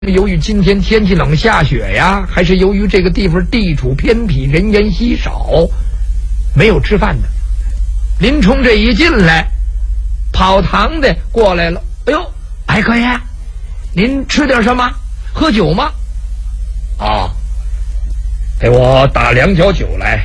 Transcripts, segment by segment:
由于今天天气冷下雪呀，还是由于这个地方地处偏僻人烟稀少，没有吃饭的。林冲这一进来，跑堂的过来了。哎呦，哎哥爷，您吃点什么？喝酒吗？啊，给我打2角酒来，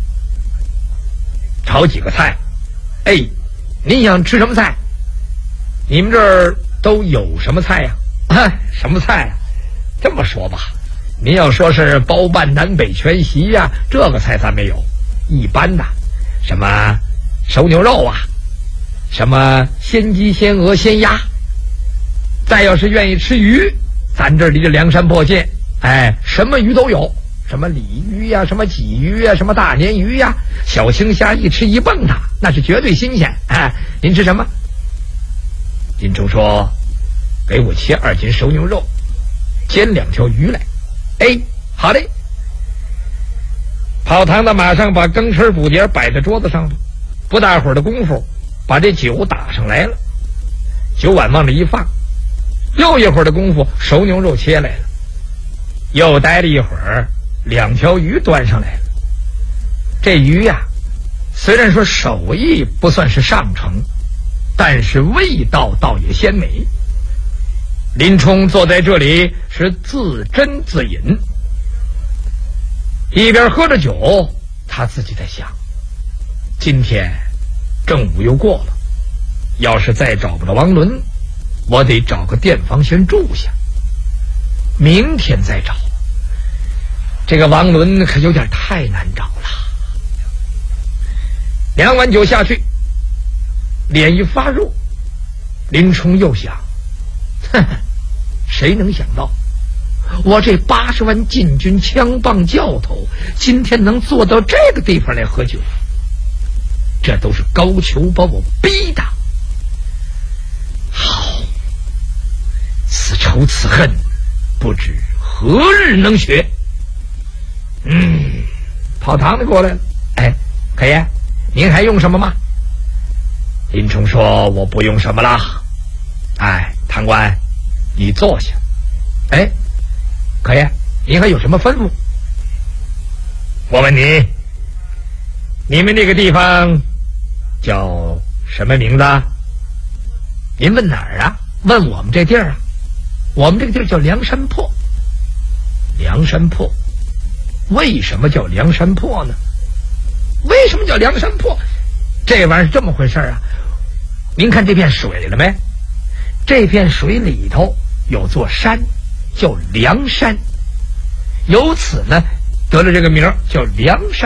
炒几个菜。哎，您想吃什么菜？你们这儿都有什么菜呀？什么菜啊？这么说吧，您要说是包办南北全席呀，这个菜咱没有。一般的，什么熟牛肉啊，什么鲜鸡、鲜鹅、鲜鸭。再要是愿意吃鱼，咱这离着梁山泊近，哎，什么鱼都有，什么鲤鱼呀，什么鲫鱼呀，什么大鲶鱼呀，小青虾一吃一蹦跶，那是绝对新鲜。哎，您吃什么？林冲说：“给我切2斤熟牛肉，煎2条鱼来。”哎，好嘞。跑堂的马上把羹匙补碟摆在桌子上了，不大会儿的功夫，把这酒打上来了，酒碗往里一放，又一会儿的功夫，熟牛肉切来了，又待了一会儿，2条鱼端上来了。这鱼呀，虽然说手艺不算是上乘，但是味道倒也鲜美。林冲坐在这里是自斟自饮，一边喝着酒，他自己在想，今天正午又过了，要是再找不着王伦，我得找个店房先住下，明天再找。这个王伦可有点太难找了。2碗酒下去，脸一发热，林冲又想，谁能想到我这80万禁军枪棒教头今天能坐到这个地方来喝酒，这都是高俅把我逼的。好，此仇此恨不知何日能雪。跑堂的过来了。哎，可爷，您还用什么吗？林冲说：“我不用什么啦。哎，堂官，你坐下。哎，可爷，您还有什么吩咐？我问你，你们这个地方叫什么名字？您问哪儿啊？问我们这地儿啊？我们这个地儿叫梁山泊。梁山泊，为什么叫梁山泊呢？为什么叫梁山泊？这玩意儿是这么回事啊。您看这片水了没？这片水里头有座山叫梁山，由此呢得了这个名叫梁山